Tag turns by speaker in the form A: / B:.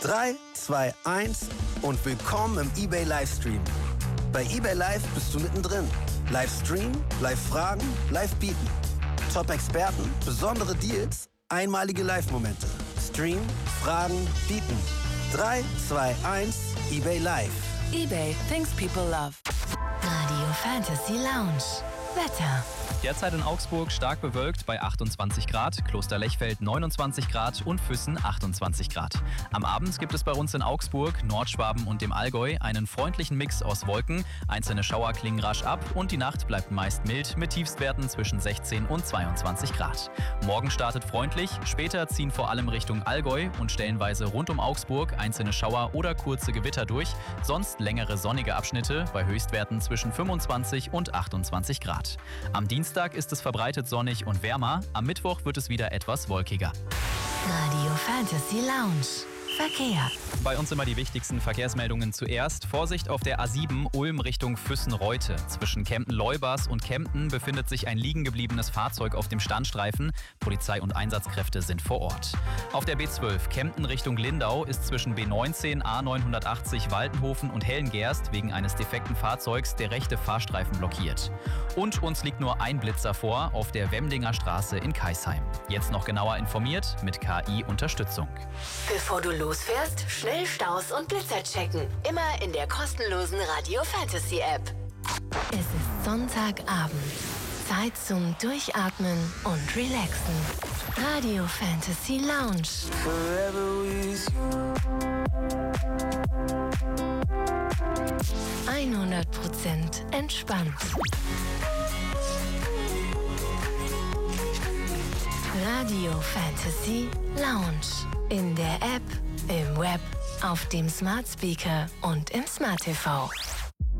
A: 3, 2, 1 und willkommen im eBay Livestream. Bei eBay Live bist du mittendrin. Live streamen, live fragen, live bieten. Top-Experten, besondere Deals, einmalige Live-Momente. Stream, fragen, bieten. 3, 2, 1, eBay Live.
B: eBay, things people love.
C: Radio Fantasy Lounge. Wetter.
D: Derzeit in Augsburg stark bewölkt bei 28 Grad, Kloster Lechfeld 29 Grad und Füssen 28 Grad. Am Abend gibt es bei uns in Augsburg, Nordschwaben und dem Allgäu einen freundlichen Mix aus Wolken. Einzelne Schauer klingen rasch ab und die Nacht bleibt meist mild mit Tiefstwerten zwischen 16 und 22 Grad. Morgen startet freundlich, später ziehen vor allem Richtung Allgäu und stellenweise rund um Augsburg einzelne Schauer oder kurze Gewitter durch, sonst längere sonnige Abschnitte bei Höchstwerten zwischen 25 und 28 Grad. Am Dienstag ist es verbreitet sonnig und wärmer, am Mittwoch wird es wieder etwas wolkiger.
C: Radio Fantasy Lounge. Verkehr.
D: Bei uns immer die wichtigsten Verkehrsmeldungen zuerst. Vorsicht auf der A7 Ulm Richtung Füssen-Reute. Zwischen Kempten-Leubers und Kempten befindet sich ein liegen gebliebenes Fahrzeug auf dem Standstreifen. Polizei und Einsatzkräfte sind vor Ort. Auf der B12 Kempten Richtung Lindau ist zwischen B19 A980 Waldenhofen und Hellengerst wegen eines defekten Fahrzeugs der rechte Fahrstreifen blockiert. Und uns liegt nur ein Blitzer vor auf der Wemdinger Straße in Kaisheim. Jetzt noch genauer informiert mit KI-Unterstützung.
C: Bevor du losfährst, schnell Staus und Blitzer checken. Immer in der kostenlosen Radio Fantasy App. Es ist Sonntagabend. Zeit zum Durchatmen und Relaxen. Radio Fantasy Lounge.
E: Forever with you.
C: 100% entspannt. Radio Fantasy Lounge. In der App, im Web, auf dem Smart Speaker und im Smart TV.